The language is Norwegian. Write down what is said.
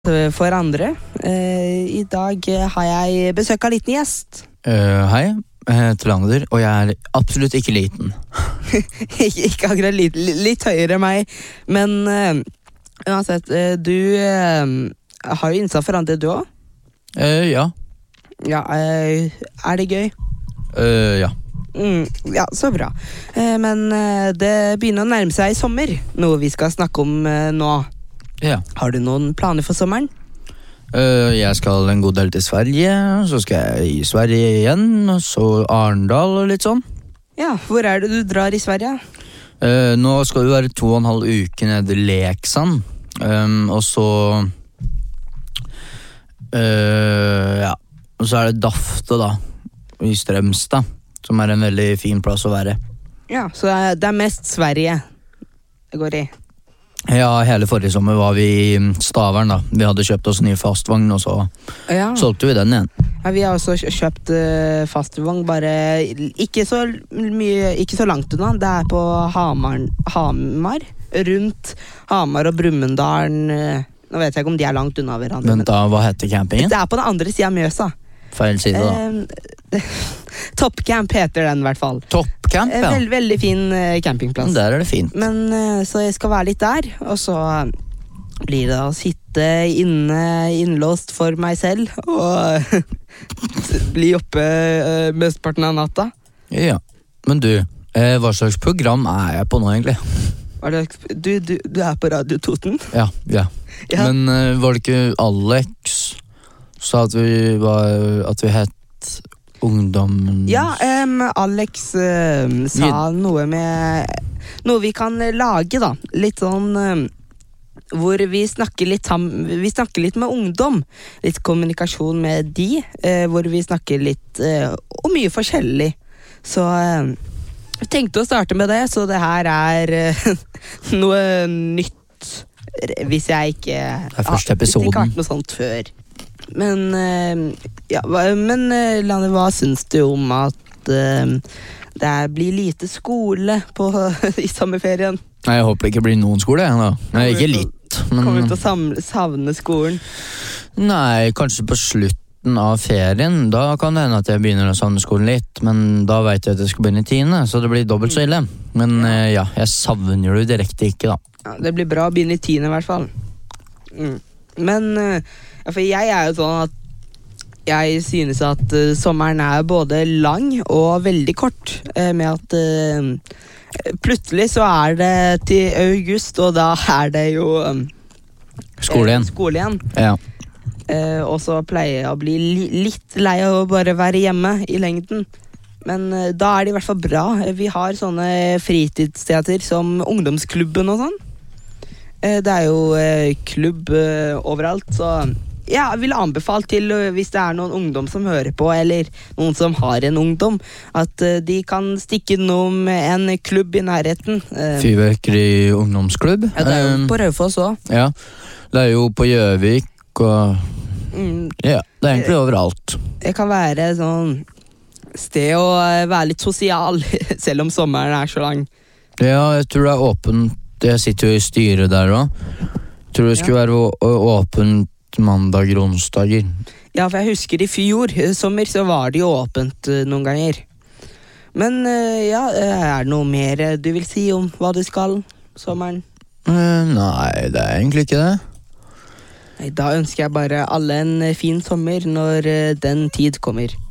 For andre. I dag har jeg besøk av liten gjest. Hei, jeg heter Lander, og jeg er absolutt ikke liten. Ikke akkurat litt høyere enn meg, men uansett, du har jo innsatt for andre du også? Ja. Ja, er det gøy? Ja. Ja, så bra. Men det begynner å nærme seg sommer, noe vi skal snakke om nå. Ja. Har du noen planer for sommeren? Jeg skal en god del til Sverige, så skal jeg i Sverige igjen, og så Arendal og litt sånn. Ja, hvor er det du drar i Sverige? Nå skal vi være 2,5 uker nede i Leksand, og så ja, og så er det Dafte da, i Strømstad, som er en veldig fin plass å være. Ja, så det er mest Sverige det går i. Ja, hele forrige sommer var vi i Stavern da. Vi hadde kjøpt oss en ny fastvogn, og så solgte vi den igjen. Ja, vi har også kjøpt fastvogn, bare ikke så langt unna. Det er på Hamar, rundt Hamar og Brumunddal. Nå vet jeg ikke om de er langt unna hverandre. Vent da, hva heter campingen? Det er på den andre siden av Mjøsa. Feil side da. Toppcamp heter den i hvert fall. Toppcamp, ja. Veldig fin campingplass. Der er det fint. Men så jeg skal være litt der, og så blir det å sitte innlåst for meg selv og bli oppe mesteparten av natta. Ja, men du, hva slags program er jeg på nå egentlig? Du er på Radio Toten? Ja. Men var det ikke Alex sa at vi het Ungdommen? Ja, Alex sa noe vi kan lage da. Litt sånn hvor vi snakker litt med ungdom. Litt kommunikasjon med de, hvor vi snakker litt om mye forskjellig. Så jeg tenkte å starte med det, så det her er noe nytt. Hvis jeg ikke det er første episoden. Ikke har vært noe sånt før. Men Lane, hva syns du om at det blir lite skole i sommerferien? Nei, jeg håper det ikke blir noen skole da. Nei, ikke litt, men kommer du til å savne skolen? Nei, kanskje på slutten av ferien. Da kan det hende at jeg begynner å savne skolen litt, men da vet jeg at jeg skal begynne i 10., så det blir dobbelt så ille. Men ja, jeg savner det direkte ikke da. Ja, det blir bra å begynne i 10. i hvert fall. Men for jeg er jo sånn at jeg synes at sommeren er både lang og veldig kort, med at plutselig så er det til august, og da er det jo skole igjen. Ja. Og så pleier jeg å bli litt lei av å bare være hjemme i lengden. Men da er det i hvert fall bra. Vi har sånne fritidsteater som ungdomsklubben og sånn. Det er jo klubb overalt, så jeg vil anbefale til, hvis det er noen ungdom som hører på, eller noen som har en ungdom, at de kan stikke innom en klubb i nærheten. Fyrverkeri ungdomsklubb? Ja, det er jo på Raufoss også. Ja, det er jo på Gjøvik, og ja, det er egentlig overalt. Det kan være sånn sted å være litt sosial, selv om sommeren er så lang. Ja, jeg tror det er åpent. Jeg sitter jo i styret der også. Jeg tror det skulle være åpent mandag og onsdager. Ja, for jeg husker i fjor sommer så var det jo åpent noen ganger. Men ja, er det noe mer du vil si om hva du skal sommeren? Nei, det er egentlig ikke det. Nei, da ønsker jeg bare alle en fin sommer når den tid kommer.